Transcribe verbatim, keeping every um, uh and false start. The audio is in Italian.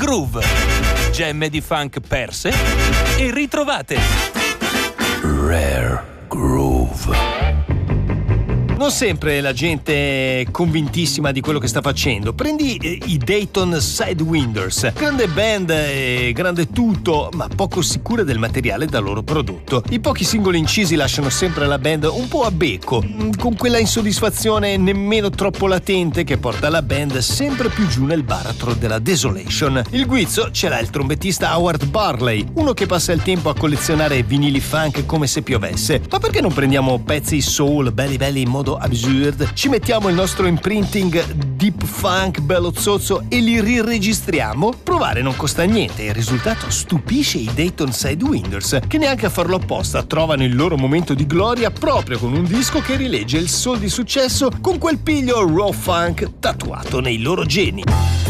groove. Gemme di funk perse e ritrovate. Rare Groove. Non sempre la gente è convintissima di quello che sta facendo. Prendi eh, i Dayton Sidewinders, grande band e grande tutto, ma poco sicura del materiale da loro prodotto. I pochi singoli incisi lasciano sempre la band un po' a becco, con quella insoddisfazione nemmeno troppo latente che porta la band sempre più giù nel baratro della desolation. Il guizzo ce l'ha il trombettista Howard Barley, uno che passa il tempo a collezionare vinili funk come se piovesse. Ma perché non prendiamo pezzi soul belli belli in modo absurd, ci mettiamo il nostro imprinting deep funk bello zozzo e li riregistriamo? Provare non costa niente e il risultato stupisce i Dayton Sidewinders, che neanche a farlo apposta trovano il loro momento di gloria proprio con un disco che rilegge il soul di successo con quel piglio raw funk tatuato nei loro geni.